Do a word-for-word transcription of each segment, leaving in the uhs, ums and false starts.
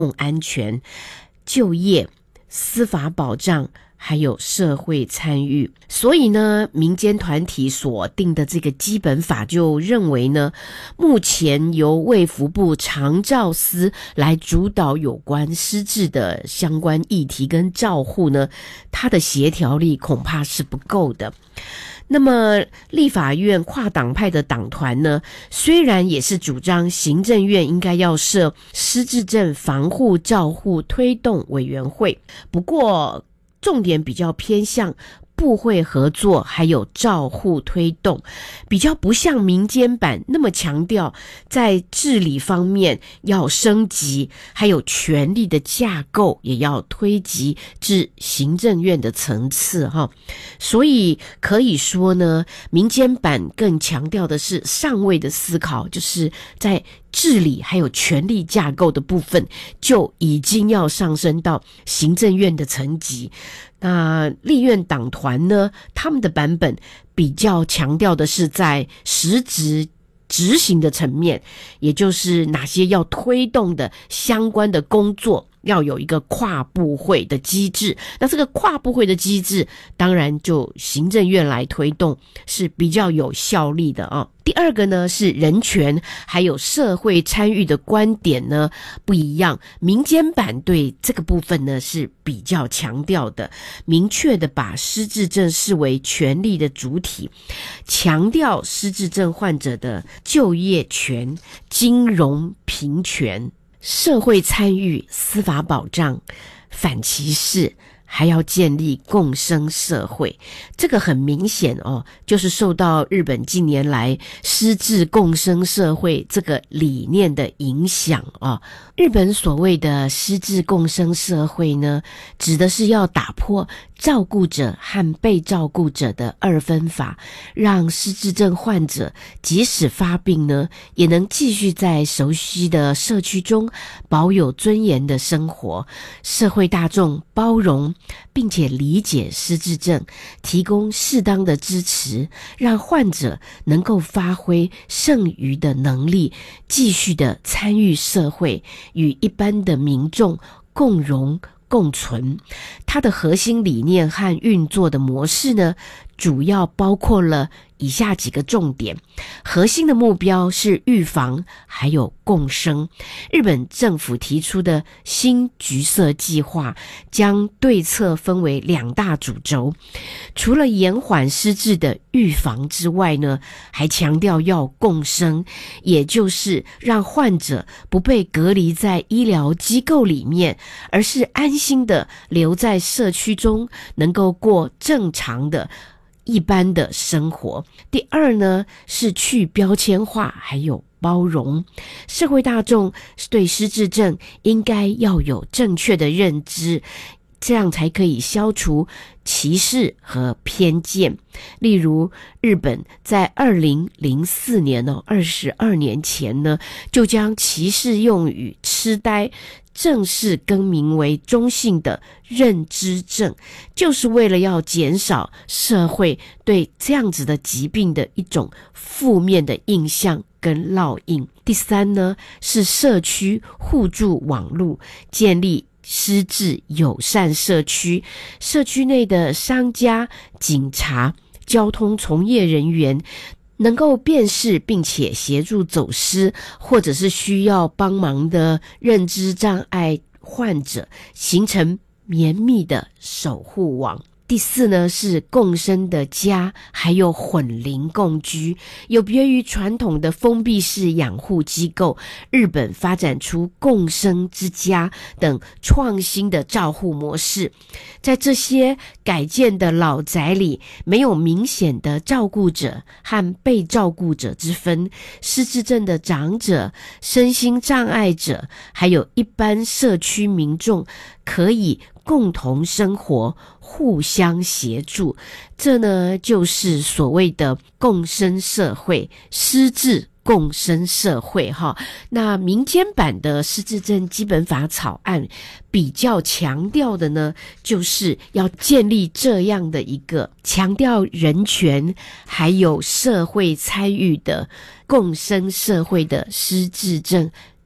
安全、就业、司法保障还有社会参与。所以呢，民间团体所定的这个基本法就认为呢，目前由卫福部长照司来主导有关失智的相关议题跟照护呢，它的协调力恐怕是不够的。那么立法院跨党派的党团呢，虽然也是主张行政院应该要设失智症防护照护推动委员会，不过重点比较偏向部会合作还有照护推动，比较不像民间版那么强调在治理方面要升级，还有权力的架构也要推及至行政院的层次哈。所以可以说呢，民间版更强调的是上位的思考，就是在治理还有权力架构的部分就已经要上升到行政院的层级。那立院党团呢，他们的版本比较强调的是在实质执行的层面，也就是哪些要推动的相关的工作要有一个跨部会的机制。那这个跨部会的机制当然就行政院来推动是比较有效力的啊。第二个呢是人权还有社会参与的观点呢不一样，民间版对这个部分呢是比较强调的，明确的把失智症视为权利的主体，强调失智症患者的就业权、金融平权、社会参与、司法保障、反歧视，还要建立共生社会。这个很明显哦，就是受到日本近年来失智共生社会这个理念的影响哦。日本所谓的失智共生社会呢，指的是要打破照顾者和被照顾者的二分法，让失智症患者即使发病呢，也能继续在熟悉的社区中保有尊严的生活。社会大众包容并且理解失智症，提供适当的支持，让患者能够发挥剩余的能力，继续的参与社会，与一般的民众共荣共存。它的核心理念和运作的模式呢，主要包括了以下几个重点。核心的目标是预防还有共生。日本政府提出的新橘色计划将对策分为两大主轴，除了延缓失智的预防之外呢，还强调要共生，也就是让患者不被隔离在医疗机构里面，而是安心的留在社区中，能够过正常的一般的生活。第二呢，是去标签化还有包容。社会大众对失智症应该要有正确的认知，这样才可以消除歧视和偏见。例如日本在二零零四年哦，二十二年前呢，就将歧视用语痴呆正式更名为中性的认知症，就是为了要减少社会对这样子的疾病的一种负面的印象跟烙印。第三呢，是社区互助网络，建立失智友善社区，社区内的商家、警察、交通从业人员能够辨识并且协助走失或者是需要帮忙的认知障碍患者，形成绵密的守护网。第四呢，是共生的家，还有混龄共居。有别于传统的封闭式养护机构，日本发展出共生之家等创新的照护模式。在这些改建的老宅里，没有明显的照顾者和被照顾者之分，失智症的长者、身心障碍者，还有一般社区民众可以共同生活，互相协助。这呢，就是所谓的共生社会，失智共生社会哈。那民间版的失智症基本法草案比较强调的呢，就是要建立这样的一个强调人权还有社会参与的共生社会的失智症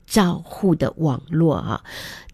照护的网络啊。